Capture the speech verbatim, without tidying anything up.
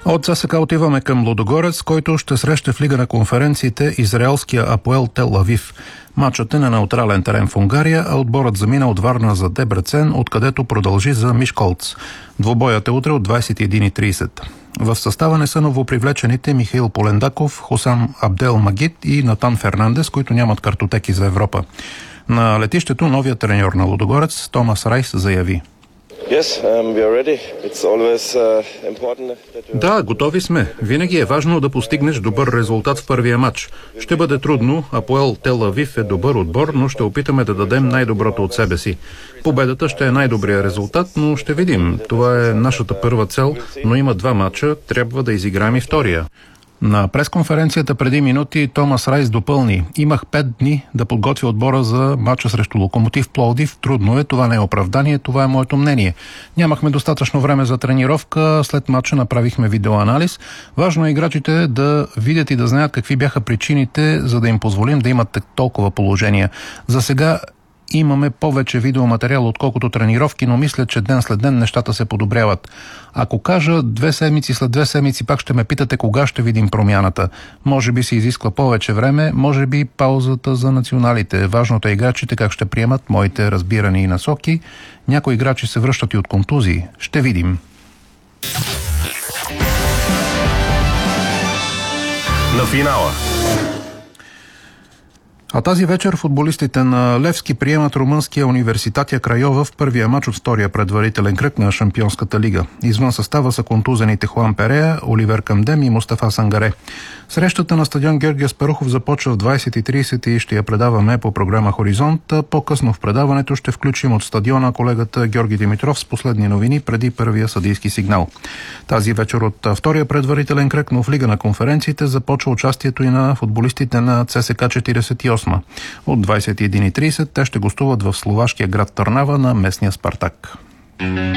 От ЦСКА отиваме към Лудогорец, който ще среща в Лига на конференциите израелския Апоел Тел Авив. Матчът е на неутрален терен в Унгария, а отборът замина от Варна за Дебрецен, откъдето продължи за Мишколц. Двобоят е утре от двадесет и една и тридесет. В състава не са новопривлечените Михаил Полендаков, Хосам Абдел Магид и Натан Фернандес, които нямат картотеки за Европа. На летището новият треньор на Лудогорец Томас Райс заяви: Да, готови сме. Винаги е важно да постигнеш добър резултат в първия матч. Ще бъде трудно, Апоел Тел Авив е добър отбор, но ще опитаме да дадем най-доброто от себе си. Победата ще е най-добрият резултат, но ще видим. Това е нашата първа цел, но има два матча, трябва да изиграем и втория. На пресконференцията преди минути Томас Райс допълни: имах пет дни да подготвя отбора за матча срещу Локомотив Пловдив. Трудно е, това не е оправдание, това е моето мнение. Нямахме достатъчно време за тренировка, след матча направихме видеоанализ. Важно е играчите да видят и да знаят какви бяха причините, за да им позволим да имат толкова положения. За сега имаме повече видеоматериал, отколкото тренировки, но мисля, че ден след ден нещата се подобряват. Ако кажа две седмици след две седмици, пак ще ме питате кога ще видим промяната. Може би се изисква повече време, може би паузата за националите. Важното е играчите как ще приемат моите разбирания и насоки. Някои играчи се връщат и от контузии. Ще видим. На финала. А тази вечер футболистите на Левски приемат румънския Университатия Крайова в първия мач от втория предварителен кръг на Шампионската лига. Извън състава са контузените Хуан Перея, Оливер Камдем и Мустафа Сангаре. Срещата на стадион Георги Аспарухов започва в двадесет и тридесет и ще я предаваме по програма Хоризонт. По-късно в предаването ще включим от стадиона колегата Георги Димитров с последни новини преди първия съдийски сигнал. Тази вечер от втория предварителен кръг, но в Лига на конференциите започва участието и на футболистите на ЦСКА четиридесет и осем. От двадесет и една и тридесет те ще гостуват в словашкия град Търнава на местния Спартак.